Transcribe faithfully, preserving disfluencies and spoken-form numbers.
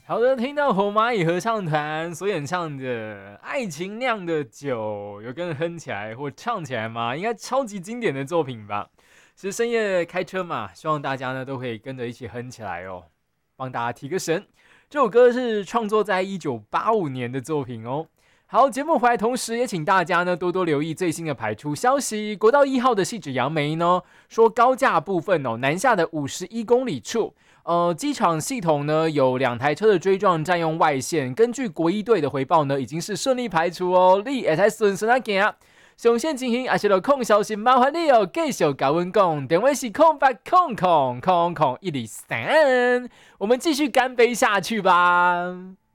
好的，听到红蚂蚁合唱团所演唱的《爱情酿的酒》，有跟人哼起来或唱起来吗？应该超级经典的作品吧。其实深夜开车嘛，希望大家呢都可以跟着一起哼起来哦，帮大家提个神。这首歌是创作在一九八五年的作品哦。好，节目回来同时也请大家呢多多留意最新的排出消息。国道一号的汐止杨梅呢说高架部分哦，南下的五十一公里处，呃，机场系统呢有两台车的追撞占用外线，根据国一队的回报呢，已经是顺利排除哦，你会使顺顺啊行。上线情形也是有空消息，麻烦你哦，继续跟我讲，电话是空八空空空空一零三，我们继续干杯下去吧。